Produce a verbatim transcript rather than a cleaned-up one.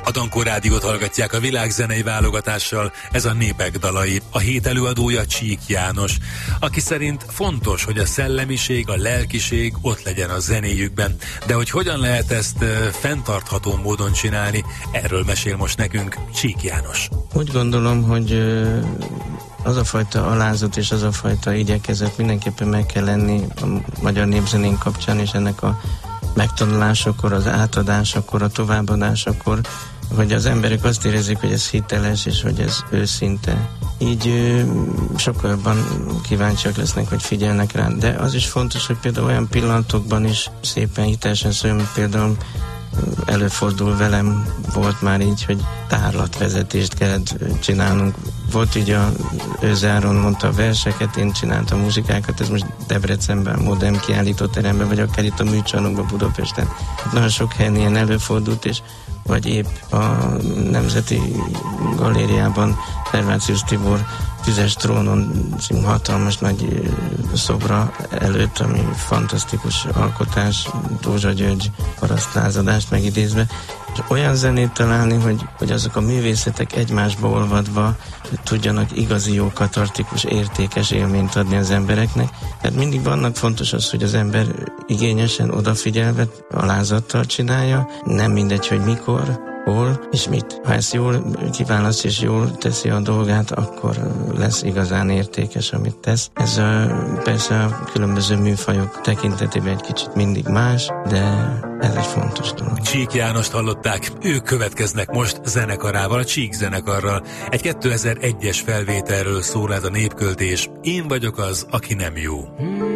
A Dankó Rádiót hallgatják a világzenei válogatással, ez a Népek dalai. A hét előadója Csík János, aki szerint fontos, hogy a szellemiség, a lelkiség ott legyen a zenéjükben. De hogy hogyan lehet ezt uh, fenntartható módon csinálni, erről mesél most nekünk Csík János. Úgy gondolom, hogy uh, az a fajta alázat és az a fajta igyekezet mindenképpen meg kell lenni a magyar népzenénk kapcsán, és ennek a megtanulásakor, az átadásakor, a továbbadásakor, hogy az emberek azt érezzék, hogy ez hiteles, és hogy ez őszinte. Így ö, sokkal jobban kíváncsiak lesznek, hogy figyelnek rá. De az is fontos, hogy például olyan pillanatokban is szépen hitelesen szóljon, hogy például előfordul velem, volt már így, hogy tárlatvezetést kellett csinálnunk. Volt így a Őzáron mondta a verseket, én csináltam a muzsikákat, ez most Debrecenben, Modern kiállítóteremben, vagy akár itt a műcsarnokban Budapesten. Nagyon sok helyen ilyen előfordult, és vagy épp a Nemzeti Galériában Szervácius Tibor Tüzes trónon című hatalmas nagy szobra előtt, ami fantasztikus alkotás, Dózsa György parasztlázadást megidézve, és olyan zenét találni, hogy, hogy azok a művészetek egymásba olvadva tudjanak igazi jó katartikus, értékes élményt adni az embereknek. Tehát mindig vannak fontos az, hogy az ember igényesen, odafigyelve, alázattal csinálja, nem mindegy, hogy mikor, hol és mit. Ha ezt jól kiválaszt és jól teszi a dolgát, akkor lesz igazán értékes, amit tesz. Ez a, persze a különböző műfajok tekintetében egy kicsit mindig más, de ez egy fontos dolog. Csík Jánost hallották, ők következnek most zenekarával, a Csík zenekarral. Egy kétezer-egyes felvételről szól ez a népköltés. Én vagyok az, aki nem jó.